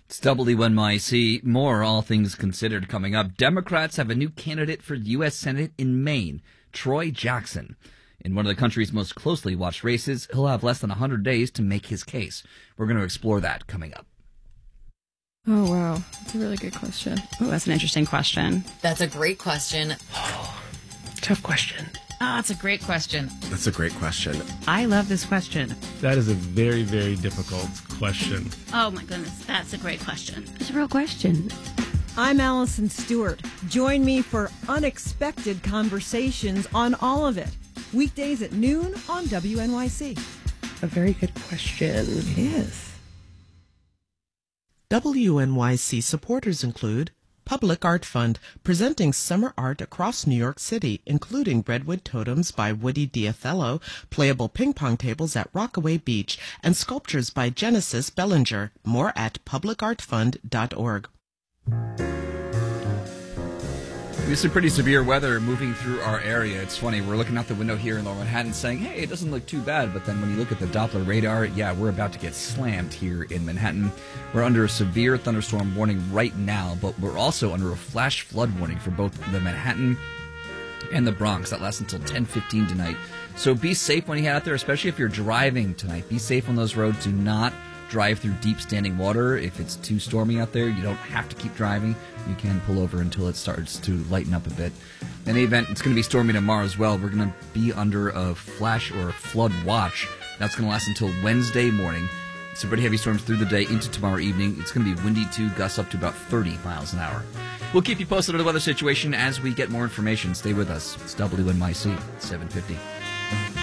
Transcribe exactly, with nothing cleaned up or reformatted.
It's W N Y C. More All Things Considered coming up. Democrats have a new candidate for U S Senate in Maine, Troy Jackson. In one of the country's most closely watched races, he'll have less than one hundred days to make his case. We're going to explore that coming up. Oh, wow. That's a really good question. Oh, that's an interesting question. That's a great question. Tough question. Oh, that's a great question. That's a great question. I love this question. That is a very, very difficult question. Oh, my goodness. That's a great question. It's a real question. I'm Allison Stewart. Join me for unexpected conversations on all of it. Weekdays at noon on W N Y C. A very good question. It is. W N Y C supporters include Public Art Fund, presenting summer art across New York City, including Redwood Totems by Woody Diathello, playable ping pong tables at Rockaway Beach, and sculptures by Genesis Bellinger. More at public art fund dot org. We have some pretty severe weather moving through our area. It's funny, we're looking out the window here in Lower Manhattan saying, hey, it doesn't look too bad. But then when you look at the Doppler radar, yeah, we're about to get slammed here in Manhattan. We're under a severe thunderstorm warning right now, but we're also under a flash flood warning for both the Manhattan and the Bronx. That lasts until ten fifteen tonight. So be safe when you head out there, especially if you're driving tonight. Be safe on those roads. Do not drive through deep standing water. If it's too stormy out there, you don't have to keep driving. You can pull over until it starts to lighten up a bit. In any event, it's going to be stormy tomorrow as well. We're going to be under a flash or a flood watch. That's going to last until Wednesday morning. So pretty heavy storms through the day into tomorrow evening. It's going to be windy too, gusts up to about thirty miles an hour. We'll keep you posted on the weather situation as we get more information. Stay with us. It's W N Y C seven fifty.